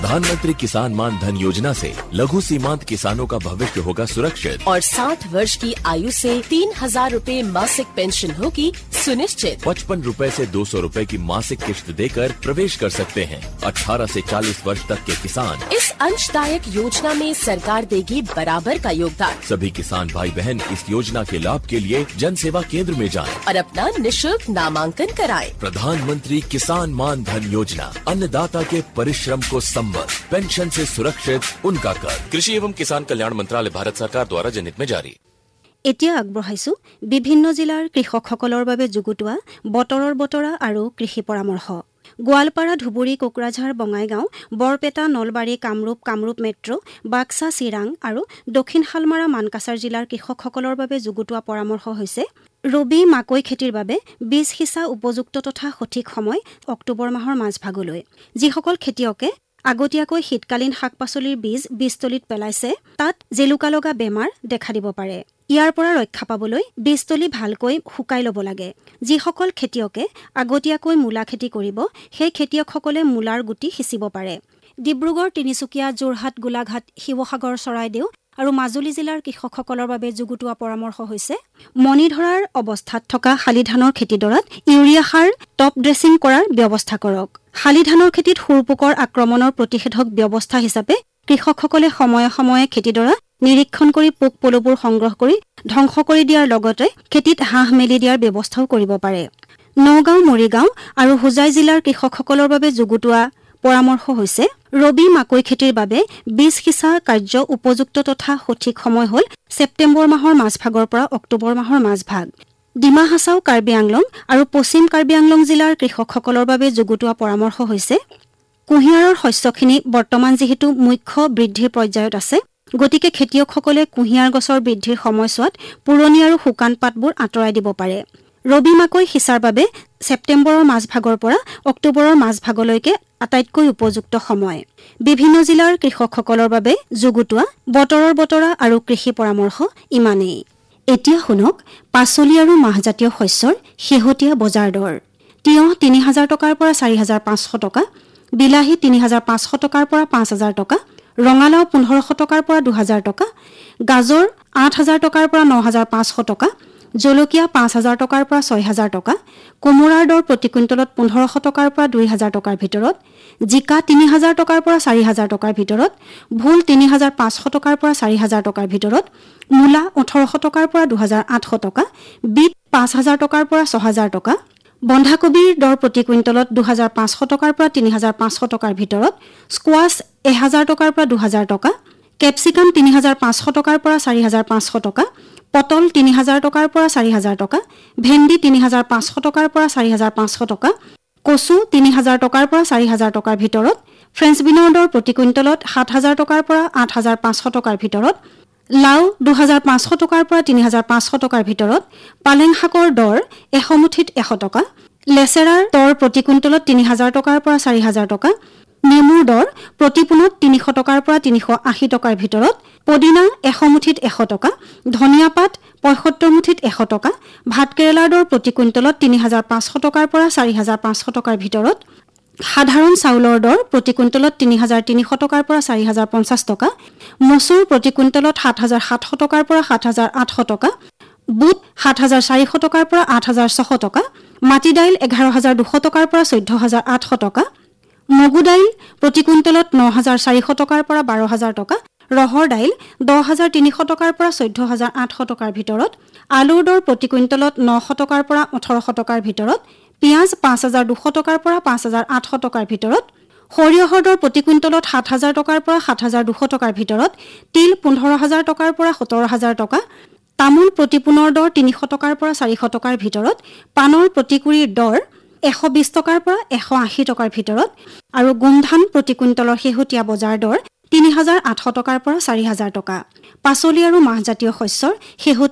प्रधानमंत्री किसान मान धन योजना से लघु सीमांत किसानों का भविष्य होगा सुरक्षित और 60 वर्ष की आयु से 3,000 रूपए मासिक पेंशन होगी सुनिश्चित। 55 रूपए से 200 रूपए की मासिक किश्त देकर प्रवेश कर सकते हैं। 18 से 40 वर्ष तक के किसान इस अंशदायक योजना में सरकार देगी बराबर का योगदान। सभी किसान भाई बहन इस योजना के लाभ के लिए जन सेवा केंद्र में जाएं और अपना निःशुल्क नामांकन कराएं। प्रधानमंत्री किसान मान धन योजना, अन्नदाता के परिश्रम को संबल, पेंशन से सुरक्षित उनका कर। कृषि एवं किसान कल्याण मंत्रालय, भारत सरकार द्वारा जनहित में जारी। এতিয়া আগবঢ়াইছো বিভিন্ন জিলাৰ কৃষকসকলৰ বাবে যুগুতোৱা বতৰৰ বতৰা আৰু কৃষি পৰামৰ্শ। গোৱালপাৰা, ধুবুৰী, কোকৰাঝাৰ, বঙাইগাঁও, বৰপেটা, নলবাৰী, কামৰূপ মেট্ৰ', বাক্সা, চিৰাং আৰু দক্ষিণ শালমাৰা, মানকাছাৰ জিলাৰ কৃষকসকলৰ বাবে যুগুতোৱা পৰামৰ্শ হৈছে ৰবি মাকৈ খেতিৰ বাবে বীজ সিঁচা উপযুক্ত তথা সঠিক সময় অক্টোবৰ মাহৰ মাজভাগলৈ। যিসকল খেতিয়কে আগতীয়াকৈ শীতকালীন শাক-পাচলিৰ বীজতলীত পেলাইছে, তাত জেলুকা লগা বেমাৰ দেখা দিব পাৰে। ইয়াৰ পৰা ৰক্ষা পাবলৈ বীজতলী ভালকৈ শুকাই ল'ব লাগে। যিসকল খেতিয়কে আগতীয়াকৈ মূলা খেতি কৰিব, সেই খেতিয়কসকলে মূলাৰ গুটি সিঁচিব পাৰে। ডিব্ৰুগড়, তিনিচুকীয়া, যোৰহাট, গোলাঘাট, শিৱসাগৰ, চৰাইদেউ আৰু মাজুলী জিলাৰ কৃষকসকলৰ বাবে যুগুতোৱা পৰামৰ্শ হৈছে মণিধৰাৰ অৱস্থাত থকা শালি ধানৰ খেতিডৰাত ইউৰিয়া সাৰ টপ ড্ৰেছিং কৰাৰ ব্যৱস্থা কৰক। শালি ধানৰ খেতিত সুৰপোকৰ আক্ৰমণৰ প্ৰতিষেধক ব্যৱস্থা হিচাপে কৃষকসকলে সময়ে সময়ে খেতিডৰা নিৰীক্ষণ কৰি পোক পলুবোৰ সংগ্ৰহ কৰি ধ্বংস কৰি দিয়াৰ লগতে খেতিত হাঁহ মেলি দিয়াৰ ব্যৱস্থাও কৰিব পাৰে। নগাঁও, মৰিগাঁও আৰু হোজাই জিলাৰ কৃষকসকলৰ বাবে যুগুতোৱা পৰামৰ্শ হৈছে ৰবি মাকৈ খেতিৰ বাবে বীজ সিঁচা কাৰ্য উপযুক্ত তথা সঠিক সময় হ'ল ছেপ্টেম্বৰ মাহৰ মাজভাগৰ পৰা অক্টোবৰ মাহৰ মাজভাগ। ডিমা হাছাও, কাৰ্বি আংলং আৰু পশ্চিম কাৰ্বি আংলং জিলাৰ কৃষকসকলৰ বাবে যুগুতোৱা পৰামৰ্শ হৈছে কুঁহিয়াৰৰ শস্যখিনি বৰ্তমান যিহেতু মুখ্য বৃদ্ধিৰ পৰ্যায়ত আছে, গতিকে খেতিয়কসকলে কুঁহিয়াৰ গছৰ বৃদ্ধিৰ সময়ছোৱাত পুৰণি আৰু শুকান পাতবোৰ আঁতৰাই দিব পাৰে। ৰবি মাকৈ সিঁচাৰ বাবে ছেপ্টেম্বৰৰ মাজভাগৰ পৰা অক্টোবৰৰ মাজভাগলৈকে আটাইতকৈ উপযুক্ত সময়। বিভিন্ন জিলাৰ কৃষকসকলৰ বাবে যুগুতোৱা বতৰৰ বতৰা আৰু কৃষি পৰামৰ্শ ইমানেই। এতিয়া শুনক পাচলি আৰু মাহজাতীয় শস্যৰ শেহতীয়া বজাৰ দৰ। তিয়ঁহ ৩,০০০ টকাৰ পৰা ৪,৫০০ টকা, বিলাহী ৩,৫০০ টকাৰ পৰা ৫,০০০ টকা, ৰঙালাও ১৫০০ টকাৰ পৰা ২,০০০ টকা, গাজৰ ৮,০০০ টকাৰ পৰা ৯,৫০০ টকা, জলকীয়া ৫,০০০ টকাৰ পৰা ৬,০০০ টকা, কোমোৰাৰ দৰ প্ৰতি কুইণ্টলত ১৫০০ টকাৰ পৰা ২,০০০ টকাৰ ভিতৰত, জিকা ৩,০০০ টকাৰ পৰা ৪,০০০ টকাৰ ভিতৰত, ভোল ৩,৫০০ টকাৰ পৰা ৪,০০০ টকাৰ ভিতৰত, মূলা ১৮০০ টকাৰ পৰা ২,৮০০ টকা, বিট ৫,০০০ টকাৰ পৰা ৬,০০০ টকা, বন্ধাকবিৰ দৰ প্ৰতি কুইণ্টলত ২,৫০০ টকাৰ পৰা ৩,৫০০ টকাৰ ভিতৰত, স্কোৱাছ ১,০০০ টকাৰ পৰা ২,০০০ টকা, কেপচিকাম ৩,৫০০ টকাৰ পৰা ৪,৫০০ টকা, পটল ৩,০০০ টকাৰ পৰা ৪,০০০ টকা, ভেন্দি ৩,৫০০ টকাৰ পৰা ৪,৫০০ টকা, কচু ৩,০০০ টকাৰ পৰা ৪,০০০ টকাৰ ভিতৰত, ফ্ৰেঞ্চ বিনৰ দৰ প্ৰতি কুইণ্টলত ৭,০০০ টকাৰ পৰা ৮,৫০০ টকাৰ ভিতৰত, লাও ২,৫০০ টকাৰ পৰা ৩,৫০০ টকাৰ ভিতৰত, পালেং শাকৰ দৰ ১০০ মুঠিত ১০০ টকা, লেচেৰাৰ দৰ প্ৰতি কুইণ্টলত ৩,০০০ টকাৰ পৰা ৪,০০০ টকা, নেমুৰ দৰ প্ৰতি পোনত ৩০০ টকাৰ পৰা ৩৮০ টকাৰ ভিতৰত, পদিনা ১০০ মুঠিত ১০০ টকা, ধনিয়া পাত ৭৫ মুঠিত ১০০ টকা, ভাতকেৰেলাৰ দৰ প্ৰতি কুইণ্টলত ৩,৫০০ টকাৰ পৰা ৪,৫০০ টকাৰ ভিতৰত, সাধাৰণ চাউলৰ দৰ প্ৰতি কুইণ্টলত ৩,৩০০ টকাৰ পৰা ৪,০৫০ টকা, মচুৰ প্ৰতি কুইণ্টলত ৭,৭০০ টকাৰ পৰা ৭,৮০০ টকা, বুট ৭,৪০০ টকাৰ পৰা ৮,৬০০ টকা, মাটি দাইল ১১,২০০ টকাৰ পৰা ১৪,৮০০ টকা, মগু দাইল প্ৰতি কুইণ্টলত ৯,৪০০ টকাৰ পৰা ১২,০০০ টকা, ৰহৰ দাইল ১০,৩০০ টকাৰ পৰা ১৪,৮০০ টকাৰ ভিতৰত, আলুৰ দৰ প্ৰতি কুইণ্টলত ৯০০ টকাৰ পৰা ১৮০০ টকাৰ ভিতৰত, পিঁয়াজ ৫,২০০ টকাৰ পৰা ৫,৮০০ টকাৰ ভিতৰত, সৰিয়হৰ দৰ প্ৰতি কুইণ্টলত ৭,০০০ টকাৰ পৰা ৭,২০০ টকাৰ ভিতৰত, তিল ১৫,০০০ টকাৰ পৰা ১৭,০০০ টকা, তামোল প্ৰতি পোনৰ দৰ ৩০০ টকাৰ পৰা ৪০০ টকাৰ ভিতৰত, পাণৰ প্ৰতি কুৰিৰ দৰ ১২০ টকাৰ পৰা ১৮০ টকাৰ ভিতৰত আৰু গোমধান প্ৰতি কুইণ্টলৰ শেহতীয়া বজাৰ দৰ ৩,৮০০ টকাৰ পৰা ৪,০০০ টকা। পাচলি আৰু মাহজাতীয় শস্যৰ শেহতীয়া